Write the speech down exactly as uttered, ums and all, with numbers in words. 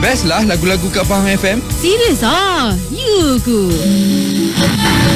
Best lah lagu-lagu kat Faham F M. Serius ah? Ya ke?